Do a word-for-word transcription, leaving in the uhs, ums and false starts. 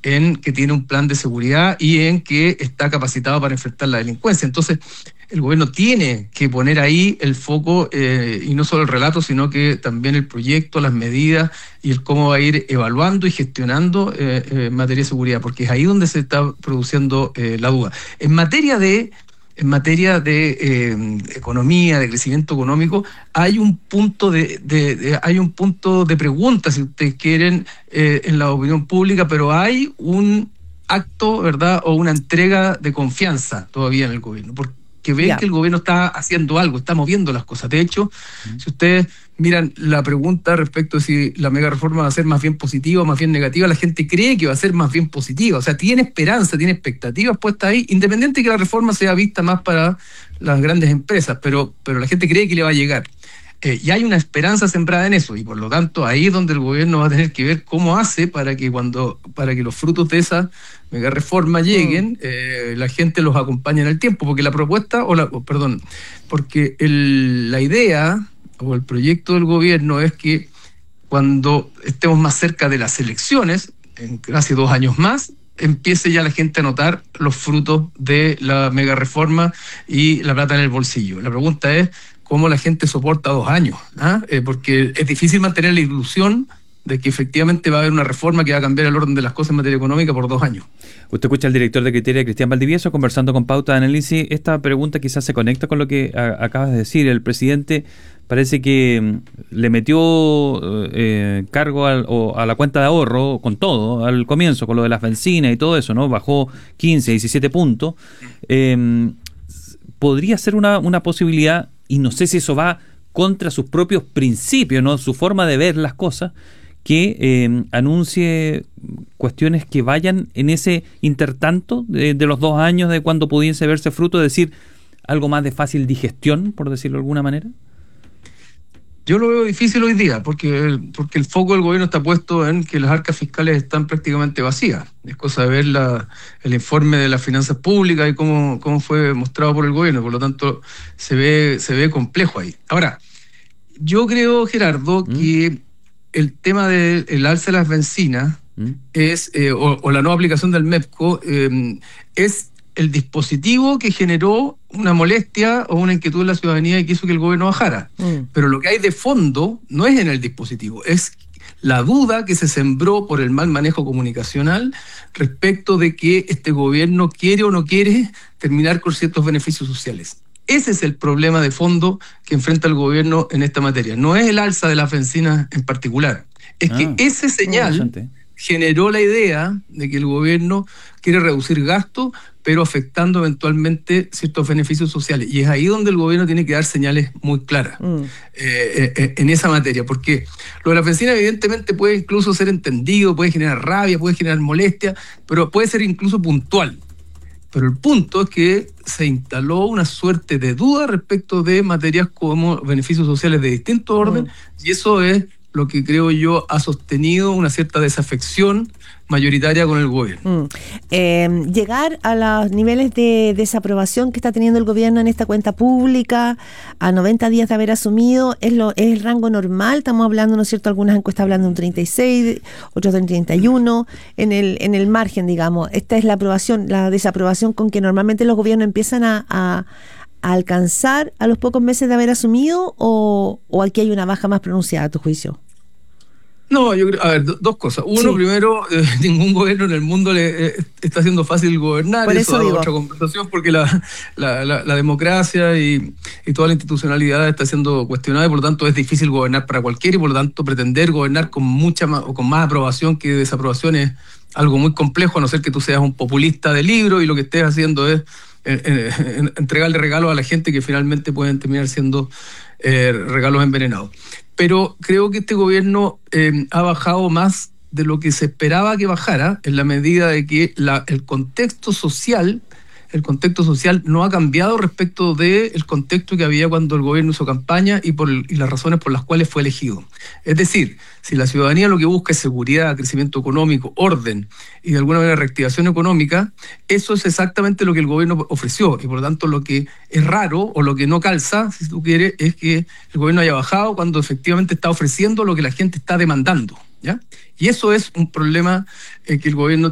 en que tiene un plan de seguridad y en que está capacitado para enfrentar la delincuencia. Entonces, el gobierno tiene que poner ahí el foco, eh, y no solo el relato, sino que también el proyecto, las medidas y el cómo va a ir evaluando y gestionando eh, eh, en materia de seguridad, porque es ahí donde se está produciendo eh, la duda. En materia de En materia de eh, economía, de crecimiento económico, hay un punto de, de, de hay un punto de pregunta, si ustedes quieren, eh, en la opinión pública, pero hay un acto, ¿verdad?, o una entrega de confianza todavía en el gobierno, porque ven yeah. que el gobierno está haciendo algo, está moviendo las cosas. De hecho, mm. si ustedes miran la pregunta respecto a si la mega reforma va a ser más bien positiva o más bien negativa, la gente cree que va a ser más bien positiva, o sea, tiene esperanza, tiene expectativas puestas ahí, independiente de que la reforma sea vista más para las grandes empresas, pero, pero la gente cree que le va a llegar. Eh, y hay una esperanza sembrada en eso, y por lo tanto ahí es donde el gobierno va a tener que ver cómo hace para que cuando para que los frutos de esa mega reforma lleguen, mm. eh, la gente los acompañe en el tiempo, porque la propuesta, o la, o, perdón, porque el, la idea o el proyecto del gobierno es que cuando estemos más cerca de las elecciones, en casi dos años más, empiece ya la gente a notar los frutos de la mega reforma y la plata en el bolsillo. La pregunta es cómo la gente soporta dos años, ¿ah? eh, porque es difícil mantener la ilusión de que efectivamente va a haber una reforma que va a cambiar el orden de las cosas en materia económica por dos años. Usted escucha al director de Criteria, Cristian Valdivieso, conversando con Pauta de Análisis. Esta pregunta quizás se conecta con lo que a, acabas de decir. El presidente parece que le metió eh, cargo al, o a la cuenta de ahorro con todo, al comienzo, con lo de las bencinas y todo eso, ¿no? Bajó quince, diecisiete puntos. Eh, podría ser una, una posibilidad, y no sé si eso va contra sus propios principios, ¿no? Su forma de ver las cosas, que eh, anuncie cuestiones que vayan en ese intertanto de, de los dos años de cuando pudiese verse fruto, es decir, algo más de fácil digestión, por decirlo de alguna manera. Yo lo veo difícil hoy día, porque, porque el foco del gobierno está puesto en que las arcas fiscales están prácticamente vacías. Es cosa de ver la, el informe de las finanzas públicas y cómo, cómo fue mostrado por el gobierno, por lo tanto se ve, se ve complejo ahí. Ahora, yo creo, Gerardo, ¿Mm? que el tema del alza de las bencinas ¿Mm? es eh, o, o la nueva aplicación del MEPCO eh, es el dispositivo que generó una molestia o una inquietud en la ciudadanía y que hizo que el gobierno bajara. Mm. Pero lo que hay de fondo no es en el dispositivo, es la duda que se sembró por el mal manejo comunicacional respecto de que este gobierno quiere o no quiere terminar con ciertos beneficios sociales. Ese es el problema de fondo que enfrenta el gobierno en esta materia. No es el alza de las bencinas en particular. Es ah, que ese señal generó la idea de que el gobierno quiere reducir gastos, pero afectando eventualmente ciertos beneficios sociales. Y es ahí donde el gobierno tiene que dar señales muy claras mm. eh, eh, en esa materia. Porque lo de la bencina evidentemente puede incluso ser entendido, puede generar rabia, puede generar molestia, pero puede ser incluso puntual. Pero el punto es que se instaló una suerte de duda respecto de materias como beneficios sociales de distinto orden, mm. y eso es lo que creo yo ha sostenido una cierta desafección mayoritaria con el gobierno. Mm. Eh, llegar a los niveles de desaprobación que está teniendo el gobierno en esta cuenta pública, a noventa días de haber asumido, ¿es, lo, es el rango normal? Estamos hablando, ¿no es cierto? Algunas encuestas hablando de un treinta y seis, otros de un treinta y uno, en el, en el margen, digamos. Esta es la aprobación, la desaprobación con que normalmente los gobiernos empiezan a, a, a alcanzar a los pocos meses de haber asumido, o, o aquí hay una baja más pronunciada, a tu juicio. No, yo creo, a ver, do, dos cosas. Uno, sí. primero, eh, ningún gobierno en el mundo le eh, está haciendo fácil gobernar. Por eso eso da otra conversación, porque la, la, la, la democracia y, y toda la institucionalidad está siendo cuestionada, y por lo tanto es difícil gobernar para cualquiera, y por lo tanto pretender gobernar con mucha más, o con más aprobación que desaprobación es algo muy complejo, a no ser que tú seas un populista de libro y lo que estés haciendo es eh, eh, entregarle regalos a la gente que finalmente pueden terminar siendo eh, regalos envenenados. Pero creo que este gobierno eh, ha bajado más de lo que se esperaba que bajara, en la medida de que la, el contexto social, el contexto social no ha cambiado respecto del contexto que había cuando el gobierno hizo campaña y, por, y las razones por las cuales fue elegido. Es decir, si la ciudadanía lo que busca es seguridad, crecimiento económico, orden y de alguna manera reactivación económica, eso es exactamente lo que el gobierno ofreció, y por lo tanto lo que es raro o lo que no calza, si tú quieres, es que el gobierno haya bajado cuando efectivamente está ofreciendo lo que la gente está demandando, ¿ya? Y eso es un problema eh, que el gobierno